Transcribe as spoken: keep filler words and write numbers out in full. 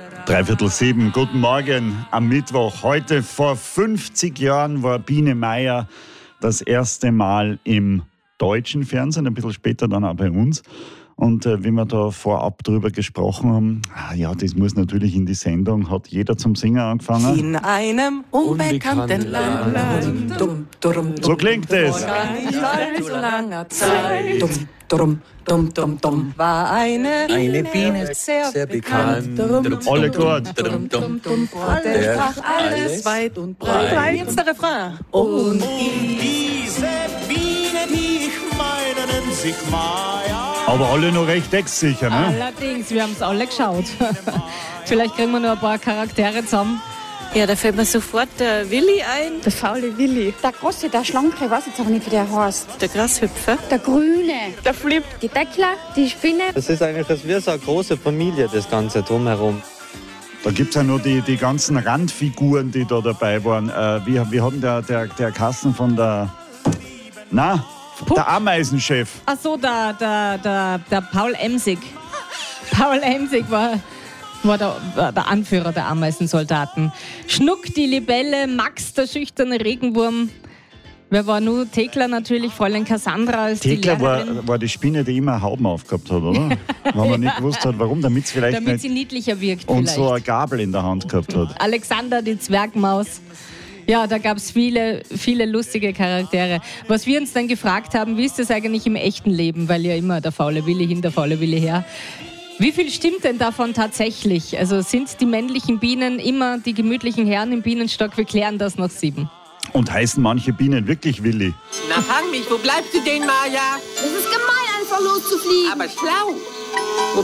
Dreiviertel sieben, guten Morgen am Mittwoch. Heute vor fünfzig Jahren war Biene Meier das erste Mal im deutschen Fernsehen, ein bisschen später dann auch bei uns. Und äh, wie wir da vorab drüber gesprochen haben, ah, ja, das muss natürlich in die Sendung, hat jeder zum Singen angefangen. In einem unbekannten Land. Dumm, dumm, So klingt es. Vor gar nicht allzu langer Zeit. Dumm, dumm, dumm, dumm, dumm. War eine, Eine Biene, sehr, sehr bekannt. bekannt. Dumm, Alle dumm, gut. dumm, dumm, dumm. Und Der er sprach alles alles weit und breit. Jetzt der Refrain. Und Diese Biene, die ich meine, nennt sich Maya. Aber alle noch recht textsicher, ne? Allerdings, wir haben es alle geschaut. Vielleicht kriegen wir noch ein paar Charaktere zusammen. Ja, da fällt mir sofort der Willi ein. Der faule Willi. Der große, der schlanke, ich weiß jetzt aber nicht, wie der heißt. Der Grashüpfer. Der grüne. Der Flip. Die Deckler, die Spinne. Das ist eigentlich das wie so eine große Familie, das Ganze drumherum. Da gibt es ja noch die, die ganzen Randfiguren, die da dabei waren. Äh, wie, wie hat denn der, der, der Kasten von der... Na, Puck. der Ameisenchef. Ach so, der, der, der, der Paul Emsig. Paul Emsig war, war, der, war der Anführer der Ameisensoldaten. Schnuck, die Libelle, Max, der schüchterne Regenwurm. Wer war nur? Thekla natürlich, Fräulein Cassandra als die Thekla Lehrerin. war, war die Spinne, die immer Hauben aufgehabt hat, oder? Wenn man nicht gewusst hat, warum, damit es vielleicht Damit sie nicht... niedlicher wirkt Und vielleicht. so eine Gabel in der Hand gehabt hat. Alexander, die Zwergmaus. Ja, da gab es viele, viele lustige Charaktere. Was wir uns dann gefragt haben, wie ist das eigentlich im echten Leben? Weil ja immer der faule Willi hin, der faule Willi her. Wie viel stimmt denn davon tatsächlich? Also sind die männlichen Bienen immer die gemütlichen Herren im Bienenstock? Wir klären das nach sieben. Und heißen manche Bienen wirklich Willi? na fang mich, wo bleibst du denn, Maja? Es ist gemein, einfach loszufliegen. Aber schlau. Wo